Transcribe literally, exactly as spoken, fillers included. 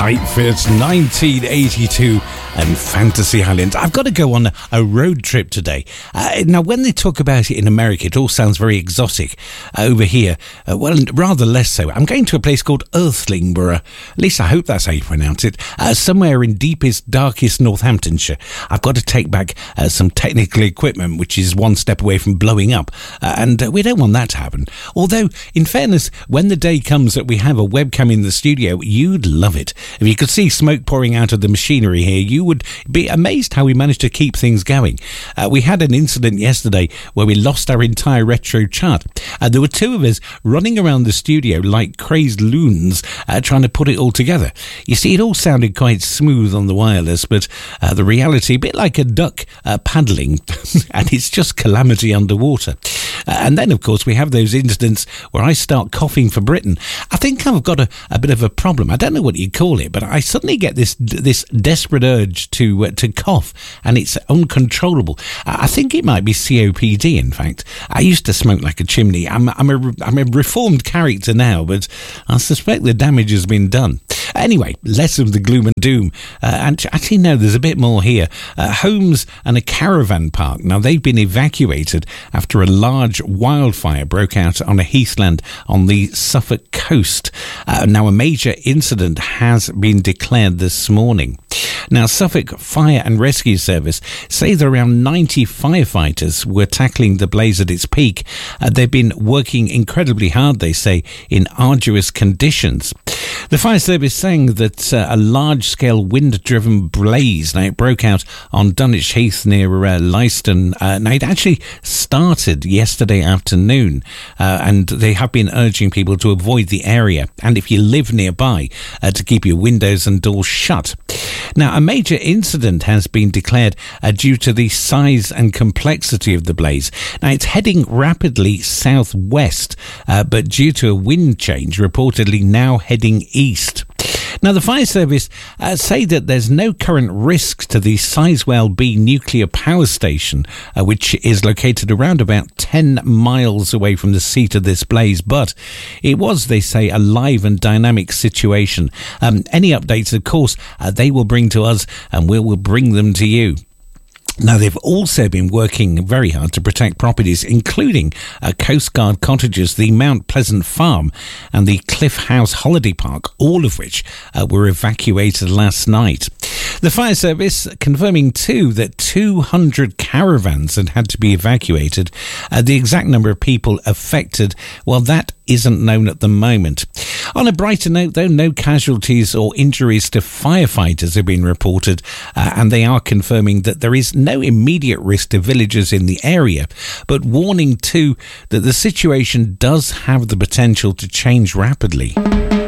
Tight Fit nineteen eighty-two and Fantasy Island. I've got to go on a road trip today. Uh, now, when they talk about it in America, it all sounds very exotic. Uh, over here, uh, well, rather less so. I'm going to a place called Earthlingborough. At least I hope that's how you pronounce it. Uh, somewhere in deepest, darkest Northamptonshire. I've got to take back uh, some technical equipment, which is one step away from blowing up. Uh, and uh, we don't want that to happen. Although, in fairness, when the day comes that we have a webcam in the studio, you'd love it. If you could see smoke pouring out of the machinery here, you would be amazed how we managed to keep things going. Uh, we had an incident yesterday where we lost our entire retro chart. Uh, there were two of us running around the studio like crazed loons uh, trying to put it all together. You see, it all sounded quite smooth on the wireless, but uh, the reality, a bit like a duck uh, paddling, and it's just calamity underwater. Uh, and then, of course, we have those incidents where I start coughing for Britain. I think I've got a, a bit of a problem. I don't know what you'd call it, but I suddenly get this this desperate urge to uh, to cough, and it's uncontrollable. I think it might be C O P D, in fact. I used to smoke like a chimney. I'm, I'm, a, I'm a reformed character now, but I suspect the damage has been done. Anyway, less of the gloom and doom. Uh, and actually, no, there's a bit more here. Uh, homes and a caravan park. Now, they've been evacuated after a large wildfire broke out on a heathland on the Suffolk coast. Uh, now, a major incident has been declared this morning. Now, Suffolk Fire and Rescue Service say that around ninety firefighters were tackling the blaze at its peak. Uh, they've been working incredibly hard, they say, in arduous conditions. The fire service saying that uh, a large-scale wind-driven blaze, now it broke out on Dunwich Heath near uh, Leiston. Uh, now, it actually started yesterday afternoon, uh, and they have been urging people to avoid the area, and if you live nearby, uh, to keep your windows and doors shut. Now, a major incident has been declared uh, due to the size and complexity of the blaze. Now, it's heading rapidly southwest, uh, but due to a wind change, reportedly now heading east. Now, the fire service uh, say that there's no current risk to the Sizewell B nuclear power station, uh, which is located around about ten miles away from the seat of this blaze. But it was, they say, a live and dynamic situation. Um, any updates, of course, uh, they will bring to us, and we will bring them to you. Now, they've also been working very hard to protect properties, including uh, Coast Guard cottages, the Mount Pleasant Farm and the Cliff House Holiday Park, all of which uh, were evacuated last night. The fire service confirming, too, that two hundred caravans had had to be evacuated. Uh, the exact number of people affected, well, that isn't known at the moment. On a brighter note, though, no casualties or injuries to firefighters have been reported, uh, and they are confirming that there is no immediate risk to villagers in the area, but warning, too, that the situation does have the potential to change rapidly.